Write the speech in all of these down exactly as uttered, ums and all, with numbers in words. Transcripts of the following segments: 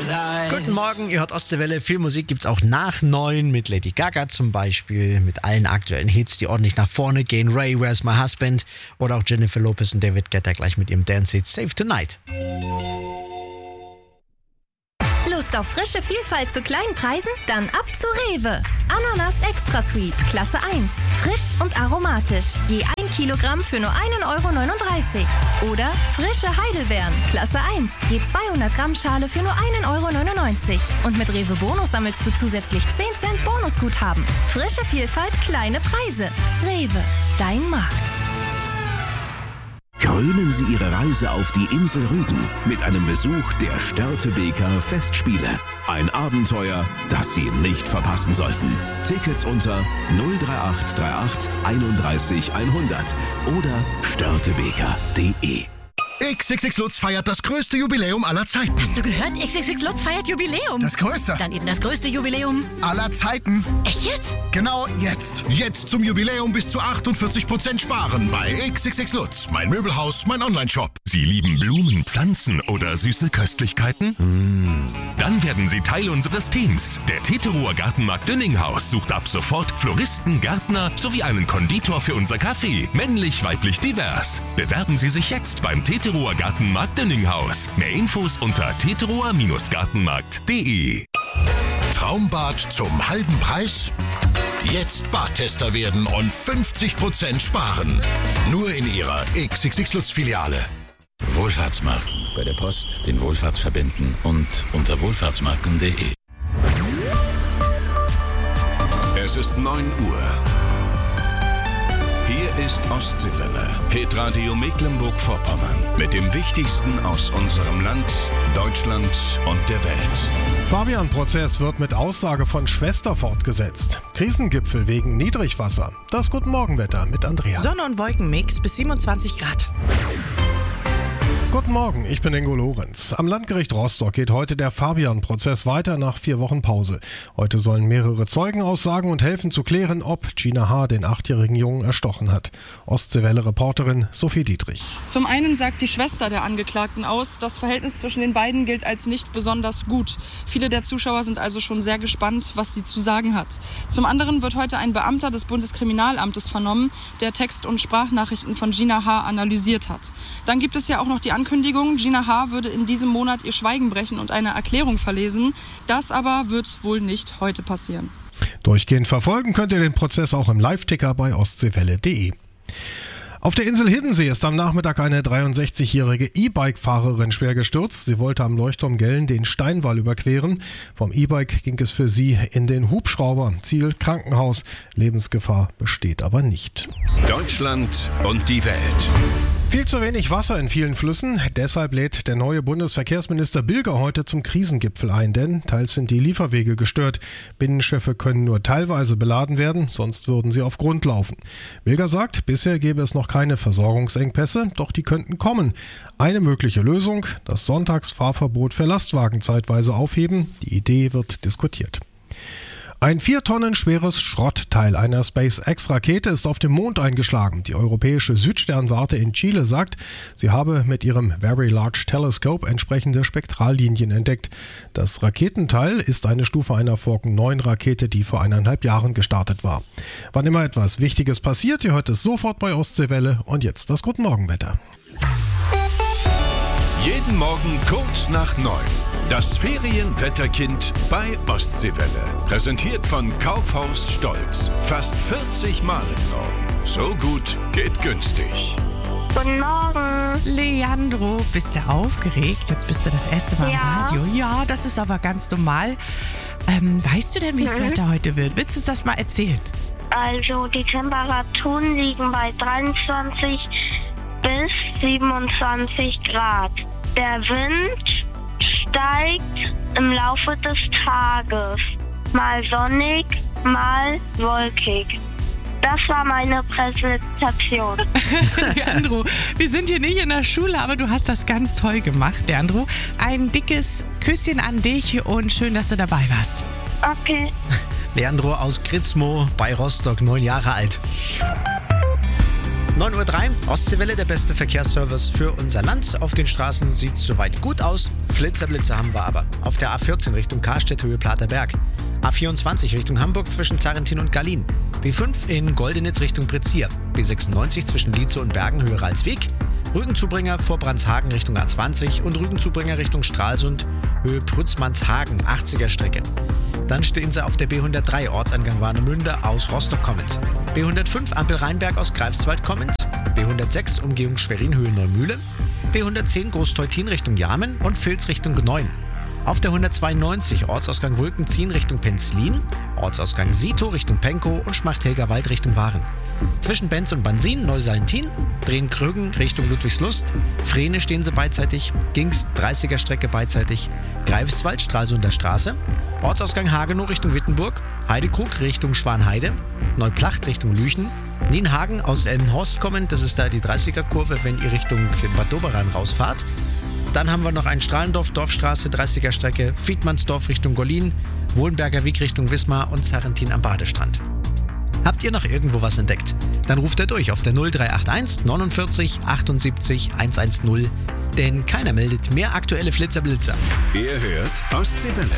Guten Morgen, ihr hört Ostseewelle. Viel Musik gibt's auch nach neun mit Lady Gaga zum Beispiel, mit allen aktuellen Hits, die ordentlich nach vorne gehen. Ray, Where's My Husband? Oder auch Jennifer Lopez und David Guetta gleich mit ihrem Dance-Hit Save Tonight. Lust auf frische Vielfalt zu kleinen Preisen? Dann ab zu Rewe. Ananas Extra Sweet, Klasse eins. Frisch und aromatisch. Je ein Kilogramm für nur ein Euro neununddreißig. Oder frische Heidelbeeren, Klasse eins. Je zweihundert Gramm Schale für nur ein Euro neunundneunzig. Und mit Rewe Bonus sammelst du zusätzlich zehn Cent Bonusguthaben. Frische Vielfalt, kleine Preise. Rewe, dein Markt. Krönen Sie Ihre Reise auf die Insel Rügen mit einem Besuch der Störtebeker Festspiele. Ein Abenteuer, das Sie nicht verpassen sollten. Tickets unter null drei acht drei acht einunddreißig hundert oder störtebeker punkt de. X X X Lutz feiert das größte Jubiläum aller Zeiten. Hast du gehört? X X X Lutz feiert Jubiläum. Das größte. Dann eben das größte Jubiläum aller Zeiten. Echt jetzt? Genau jetzt. Jetzt zum Jubiläum bis zu achtundvierzig Prozent sparen bei X X X Lutz. Mein Möbelhaus, mein Onlineshop. Sie lieben Blumen, Pflanzen oder süße Köstlichkeiten? Mmh. Dann werden Sie Teil unseres Teams. Der Teterower Gartenmarkt Dünninghaus sucht ab sofort Floristen, Gärtner sowie einen Konditor für unser Café. Männlich, weiblich, divers. Bewerben Sie sich jetzt beim Teterower Gartenmarkt Dünninghaus. Mehr Infos unter teterower Gartenmarkt punkt de. Traumbad zum halben Preis? Jetzt Badtester werden und fünfzig Prozent sparen. Nur in Ihrer X X X Lutz Filiale. Wohlfahrtsmarken. Bei der Post, den Wohlfahrtsverbänden und unter wohlfahrtsmarken punkt de. Es ist neun Uhr. Hier ist Ostseewelle, Hitradio Mecklenburg-Vorpommern. Mit dem Wichtigsten aus unserem Land, Deutschland und der Welt. Fabian-Prozess wird mit Aussage von Schwester fortgesetzt. Krisengipfel wegen Niedrigwasser. Das Guten Morgenwetter mit Andrea. Sonne- und Wolkenmix bis siebenundzwanzig Grad. Guten Morgen, ich bin Ingo Lorenz. Am Landgericht Rostock geht heute der Fabian-Prozess weiter nach vier Wochen Pause. Heute sollen mehrere Zeugen aussagen und helfen zu klären, ob Gina H. den achtjährigen Jungen erstochen hat. Ostseewelle-Reporterin Sophie Dietrich. Zum einen sagt die Schwester der Angeklagten aus, das Verhältnis zwischen den beiden gilt als nicht besonders gut. Viele der Zuschauer sind also schon sehr gespannt, was sie zu sagen hat. Zum anderen wird heute ein Beamter des Bundeskriminalamtes vernommen, der Text- und Sprachnachrichten von Gina H. analysiert hat. Dann gibt es ja auch noch die Ankündigung, Gina H. würde in diesem Monat ihr Schweigen brechen und eine Erklärung verlesen. Das aber wird wohl nicht heute passieren. Durchgehend verfolgen könnt ihr den Prozess auch im Live-Ticker bei ostseewelle punkt de. Auf der Insel Hiddensee ist am Nachmittag eine dreiundsechzigjährige E-Bike-Fahrerin schwer gestürzt. Sie wollte am Leuchtturm Gellen den Steinwall überqueren. Vom E-Bike ging es für sie in den Hubschrauber. Ziel Krankenhaus. Lebensgefahr besteht aber nicht. Deutschland und die Welt. Viel zu wenig Wasser in vielen Flüssen. Deshalb lädt der neue Bundesverkehrsminister Bilger heute zum Krisengipfel ein, denn teils sind die Lieferwege gestört. Binnenschiffe können nur teilweise beladen werden, sonst würden sie auf Grund laufen. Bilger sagt, bisher gäbe es noch keine Versorgungsengpässe, doch die könnten kommen. Eine mögliche Lösung, das Sonntagsfahrverbot für Lastwagen zeitweise aufheben. Die Idee wird diskutiert. Ein vier Tonnen schweres Schrottteil einer SpaceX-Rakete ist auf dem Mond eingeschlagen. Die europäische Südsternwarte in Chile sagt, sie habe mit ihrem Very Large Telescope entsprechende Spektrallinien entdeckt. Das Raketenteil ist eine Stufe einer Falcon neun Rakete, die vor eineinhalb Jahren gestartet war. Wann immer etwas Wichtiges passiert, ihr hört es sofort bei Ostseewelle. Und jetzt das Guten Morgenwetter. Jeden Morgen kurz nach neun. Das Ferienwetterkind bei Ostseewelle. Präsentiert von Kaufhaus Stolz. Fast vierzig Mal im Norden. So gut geht günstig. Guten Morgen. Leandro, bist du aufgeregt? Jetzt bist du das erste Mal ja. im Radio. Ja, das ist aber ganz normal. Ähm, weißt du denn, wie das mhm. Wetter heute wird? Willst du uns das mal erzählen? Also die Temperaturen liegen bei dreiundzwanzig bis siebenundzwanzig Grad. Der Wind steigt im Laufe des Tages. Mal sonnig, mal wolkig. Das war meine Präsentation. Leandro, wir sind hier nicht in der Schule, aber du hast das ganz toll gemacht, Leandro. Ein dickes Küsschen an dich und schön, dass du dabei warst. Okay. Leandro aus Kritzmo bei Rostock, neun Jahre alt. neun Uhr drei, Ostseewelle, der beste Verkehrsservice für unser Land. Auf den Straßen sieht es soweit gut aus. Flitzer-Blitzer haben wir aber. Auf der A vierzehn Richtung Karstedt, Höhe Platerberg. A vierundzwanzig Richtung Hamburg zwischen Zarrentin und Gallien. B fünf in Goldenitz Richtung Prezier. B sechsundneunzig zwischen Lietzow und Bergen, Höhe Ralsweg. Rügenzubringer vor Brandshagen Richtung A zwanzig und Rügenzubringer Richtung Stralsund, Höhe Prützmannshagen, achtziger Strecke. Dann stehen sie auf der B hundertdrei, Ortsangang Warnemünde aus Rostock kommend. B hundertfünf, Ampel Rheinberg aus Greifswald kommend. B hundertsechs, Umgehung Schwerin, Höhe Neumühle. B hundertzehn, Großteutin Richtung Jarmen und Vils Richtung Gneuen. Auf der hundertzweiundneunzig, Ortsausgang Wulkenziehen Richtung Penzlin, Ortsausgang Sito Richtung Penkow und Schmacht-Helgerwald Richtung Waren. Zwischen Benz und Bansin, Neusallentin, drehen Krügen Richtung Ludwigslust, Frehne stehen sie beidseitig, Gingst dreißiger Strecke beidseitig, Greifswald, Stralsunder Straße, Ortsausgang Hagenow Richtung Wittenburg, Heidekrug Richtung Schwanheide, Neuplacht Richtung Lüchen, Nienhagen aus Elmenhorst kommend, das ist da die dreißiger Kurve, wenn ihr Richtung Bad Doberan rausfahrt. Dann haben wir noch ein Strahlendorf, Dorfstraße, dreißiger Strecke, Fiedmannsdorf Richtung Gollin, Wohlenberger Weg Richtung Wismar und Zarrentin am Badestrand. Habt ihr noch irgendwo was entdeckt? Dann ruft er durch auf der null drei acht eins neunundvierzig achtundsiebzig hundertzehn, denn keiner meldet mehr aktuelle Flitzer-Blitzer. Ihr hört Ostseewelle.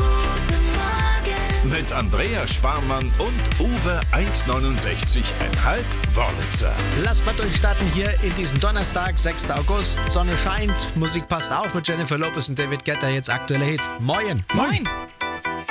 Mit Andrea Sparmann und Uwe eins neunundsechzig Komma fünf Wörlitzer. Lasst mal durchstarten hier in diesem Donnerstag, sechster August. Sonne scheint, Musik passt auch mit Jennifer Lopez und David Guetta, jetzt aktueller Hit. Moin! Moin!